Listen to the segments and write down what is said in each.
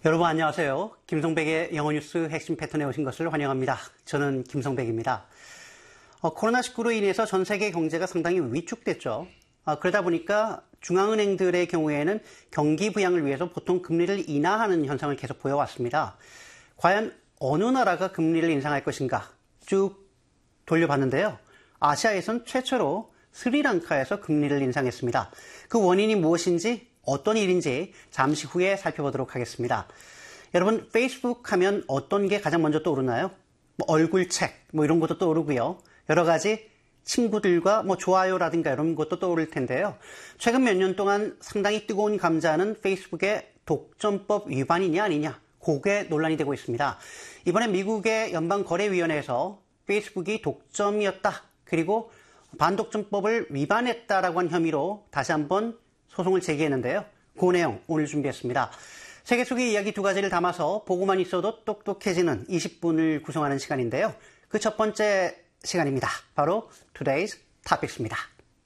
여러분 안녕하세요. 김성백의 영어 뉴스 핵심 패턴에 오신 것을 환영합니다. 저는 김성백입니다. 코로나19로 인해서 전 세계 경제가 상당히 위축됐죠. 그러다 보니까 중앙은행들의 경우에는 경기 부양을 위해서 보통 금리를 인하하는 현상을 계속 보여왔습니다. 과연 어느 나라가 금리를 인상할 것인가 쭉 돌려봤는데요. 아시아에선 최초로 스리랑카에서 금리를 인상했습니다. 그 원인이 무엇인지 어떤 일인지 잠시 후에 살펴보도록 하겠습니다. 여러분 페이스북 하면 어떤 게 가장 먼저 떠오르나요? 얼굴책 이런 것도 떠오르고요. 여러 가지 친구들과 좋아요라든가 이런 것도 떠오를 텐데요. 최근 몇 년 동안 상당히 뜨거운 감자는 페이스북의 독점법 위반이냐 아니냐 그게 논란이 되고 있습니다. 이번에 미국의 연방거래위원회에서 페이스북이 독점이었다. 그리고 반독점법을 위반했다라고 한 혐의로 다시 한번 소송을 제기했는데요. 그 내용 오늘 준비했습니다. 세계 속의 이야기 두 가지를 담아서 보고만 있어도 똑똑해지는 20분을 구성하는 시간인데요. 그 첫 번째 시간입니다. 바로 Today's Topics입니다.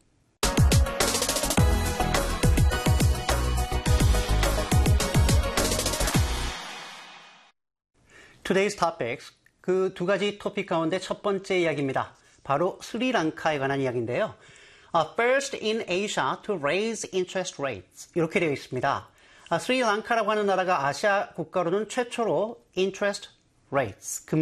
Today's Topics, 그 두 가지 토픽 가운데 첫 번째 이야기입니다. 바로 스리랑카에 관한 이야기인데요. First in Asia to raise interest rates 이렇게 되어 있습니다. 스리랑카라고 하는 나라가 아시아 국가로는 최초로 interest rates,